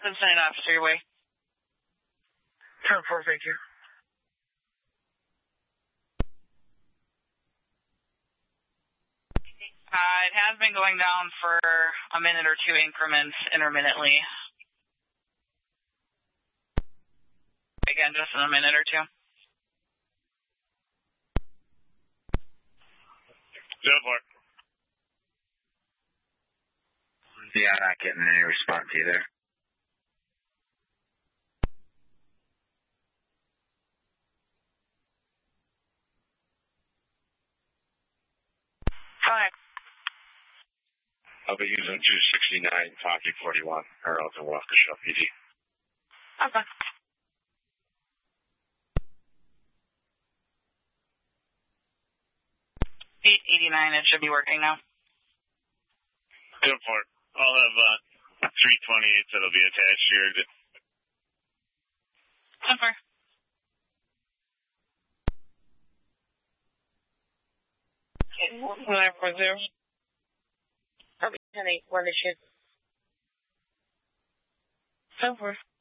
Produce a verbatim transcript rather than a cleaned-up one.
Cincinnati officer, your way. ten four, thank you. Uh, it has been going down for a minute or two increments intermittently. Again, just in a minute or two. Go for it. Yeah, not getting any response either. Fine. I'll be using two sixty-nine, Cocky forty-one, Arlington, Waukesha, P D. Okay. eight eighty-nine, it should be working now. Go for it. I'll have uh, three twenty-eight that'll be attached here. Super. nine four zero. ten eight, one issue. ten four.